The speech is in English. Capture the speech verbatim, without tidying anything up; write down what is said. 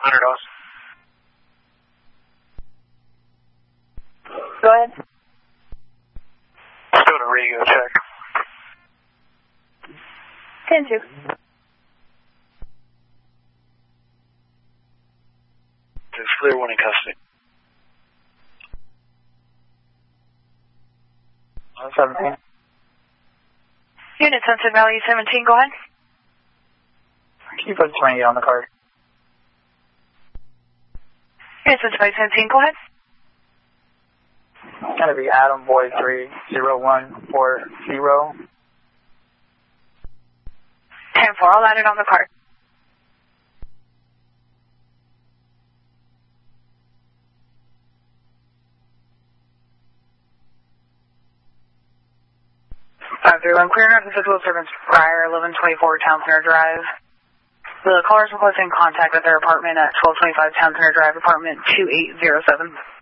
Hundred dollars. Go ahead. Let's do a radio check. ten two. It's clear one in custody. seventeen. Unit Sunset Valley seventeen, go ahead. Can you put twenty on the card? Unit Sunset Valley seventeen, go ahead. It's going to be Adam Boy three zero one four zero. ten four, I'll add it on the card. five three one, clear north and physical disturbance prior, eleven twenty-four Town Center Drive. The caller is requesting contact with their apartment at twelve twenty-five Town Center Drive, apartment two eight zero seven.